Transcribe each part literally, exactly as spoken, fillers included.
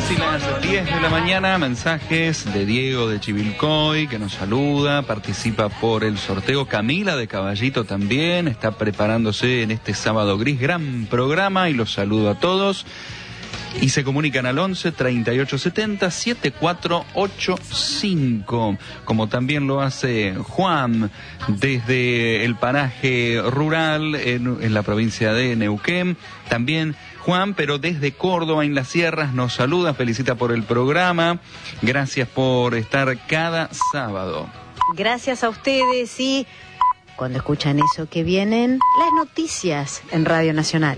Casi las diez de la mañana, mensajes de Diego de Chivilcoy, que nos saluda, participa por el sorteo. Camila de Caballito también, está preparándose en este sábado gris, gran programa, y los saludo a todos. Y se comunican al once, treinta y ocho setenta, setenta y cuatro ochenta y cinco, como también lo hace Juan desde el paraje rural en, en la provincia de Neuquén. También Juan, pero desde Córdoba, en las sierras, nos saluda, felicita por el programa. Gracias por estar cada sábado. Gracias a ustedes, y cuando escuchan eso que vienen, las noticias en Radio Nacional.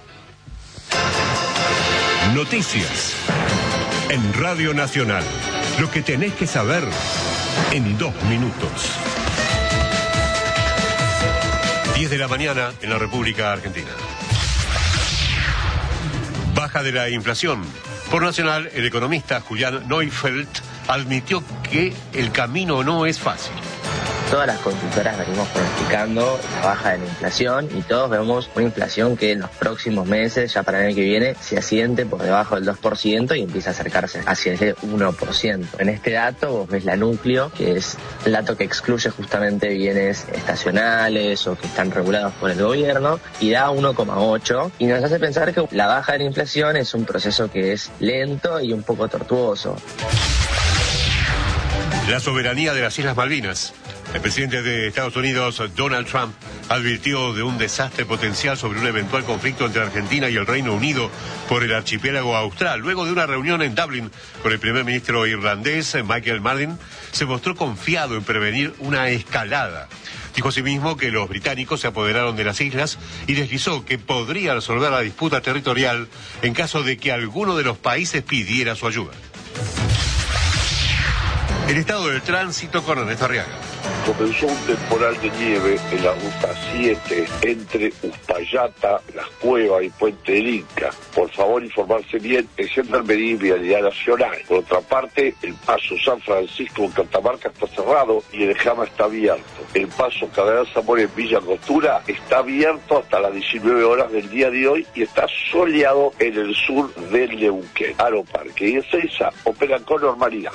Noticias en Radio Nacional. Lo que tenés que saber en dos minutos. diez de la mañana en la República Argentina. Baja de la inflación. Por Nacional, el economista Julián Neufeld admitió que el camino no es fácil. Todas las consultoras venimos pronosticando la baja de la inflación y todos vemos una inflación que en los próximos meses, ya para el año que viene, se asiente por debajo del dos por ciento y empieza a acercarse hacia ese uno por ciento. En este dato vos ves la núcleo, que es el dato que excluye justamente bienes estacionales o que están regulados por el gobierno, y da uno coma ocho, y nos hace pensar que la baja de la inflación es un proceso que es lento y un poco tortuoso. La soberanía de las Islas Malvinas. El presidente de Estados Unidos, Donald Trump, advirtió de un desastre potencial sobre un eventual conflicto entre Argentina y el Reino Unido por el archipiélago austral. Luego de una reunión en Dublín con el primer ministro irlandés, Michael Martin, se mostró confiado en prevenir una escalada. Dijo asimismo que los británicos se apoderaron de las islas y deslizó que podría resolver la disputa territorial en caso de que alguno de los países pidiera su ayuda. El estado del tránsito con Ernesto Arriaga. Comenzó un temporal de nieve en la ruta siete entre Uspallata, Las Cuevas y Puente del Inca. Por favor, informarse bien en Gendarmería y Vialidad Nacional. Por otra parte, el paso San Francisco en Catamarca está cerrado y el Jama está abierto. El paso Cardenal Zamora en Villa Angostura está abierto hasta las diecinueve horas del día de hoy y está soleado en el sur del Neuquén. Aeroparque y Ezeiza operan con normalidad.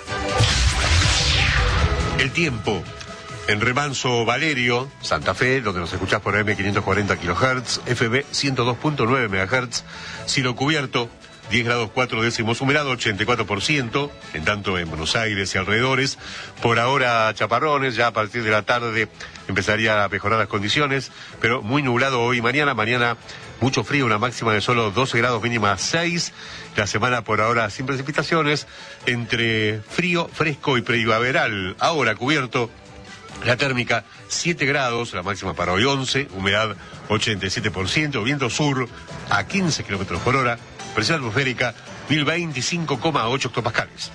El tiempo. En Remanso Valerio, Santa Fe, donde nos escuchás por A M quinientos cuarenta kilohertz, F B ciento dos punto nueve megahertz, cielo cubierto, diez grados cuatro décimos, humedad ochenta y cuatro por ciento, en tanto en Buenos Aires y alrededores. Por ahora chaparrones, ya a partir de la tarde empezaría a mejorar las condiciones, pero muy nublado hoy y mañana, mañana mucho frío, una máxima de solo doce grados, mínima seis. La semana por ahora sin precipitaciones, entre frío, fresco y primaveral. Ahora cubierto, la térmica siete grados, la máxima para hoy once, humedad ochenta y siete por ciento, viento sur a quince kilómetros por hora, presión atmosférica mil veinticinco coma ocho hectopascales.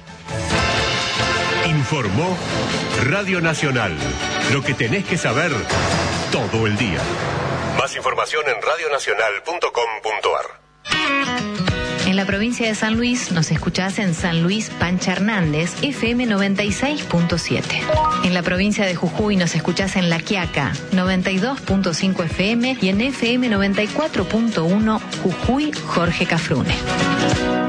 Informó Radio Nacional. Lo que tenés que saber todo el día. Más información en radio nacional punto com punto ar. En la provincia de San Luis nos escuchás en San Luis Pancha Hernández, F M noventa y seis punto siete. En la provincia de Jujuy nos escuchás en La Quiaca, noventa y dos punto cinco F M, y en F M noventa y cuatro punto uno Jujuy Jorge Cafrune.